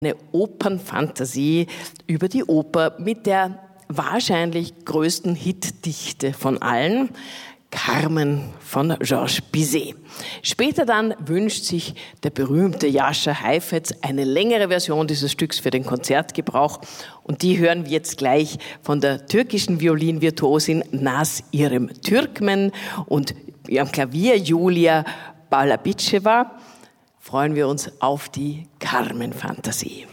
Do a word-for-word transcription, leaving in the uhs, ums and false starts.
Eine Opernfantasie über die Oper mit der wahrscheinlich größten Hitdichte von allen, Carmen von Georges Bizet. Später dann wünscht sich der berühmte Jascha Heifetz eine längere Version dieses Stücks für den Konzertgebrauch und die hören wir jetzt gleich von der türkischen Violinvirtuosin Naz İrem Türkmen und am Klavier Julia Balabitscheva. Freuen wir uns auf die Carmen-Fantasie.